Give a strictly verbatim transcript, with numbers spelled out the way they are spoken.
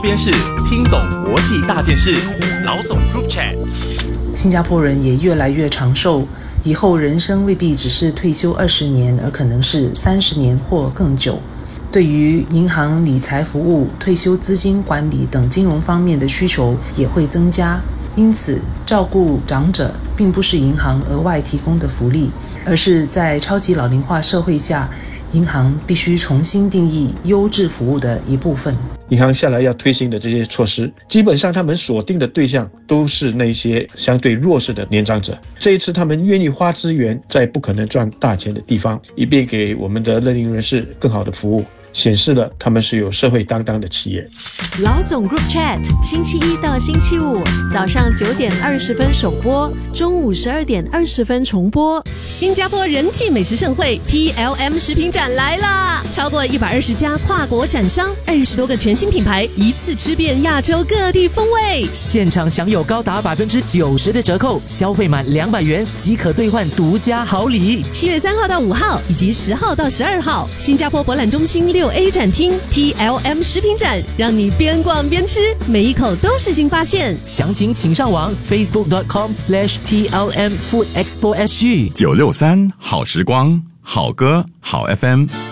边是听懂国际大件事，老总 Group Chat。 新加坡人也越来越长寿，以后人生未必只是退休二十年，而可能是三十年或更久。对于银行理财服务、退休资金管理等金融方面的需求也会增加，因此照顾长者并不是银行额外提供的福利，而是在超级老龄化社会下，银行必须重新定义优质服务的一部分。 银行下来要推行的这些措施，基本上他们锁定的对象都是那些相对弱势的年长者。这一次他们愿意花资源在不可能赚大钱的地方，以便给我们的乐龄人士更好的服务，显示了他们是有社会担当的企业。 老总 Group Chat 星期一到星期五早上九点二十分首播，中午十二点二十分重播。 新加坡人气美食盛会 T L M 食品展来啦！超过一百二十家跨国展商，二十多个全新品牌，一次吃遍亚洲各地风味。 现场享有高达百分之九十的折扣，消费满两百元即可兑换独家好礼。 七月三号到五号以及十号到十二号，新加坡博览中心六 A 展厅 T L M 食品展，让你边逛边吃，每一口都是新发现。 详情请上网 facebook dot com slash T L M Food Expo S G。 九六三好时光，好歌好 F M。